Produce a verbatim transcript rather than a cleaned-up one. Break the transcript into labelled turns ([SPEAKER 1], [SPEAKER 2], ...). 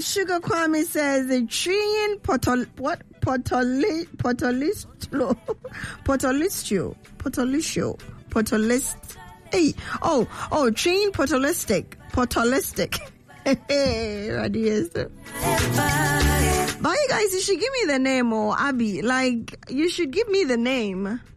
[SPEAKER 1] Sugar Kwame says the Trian Potol what Potoli Potolistro Potolistio Potolistio Potolist hey oh oh Trian Potolistic Potolistic hey radius. But you guys, you should give me the name, or Abby. Like, you should give me the name.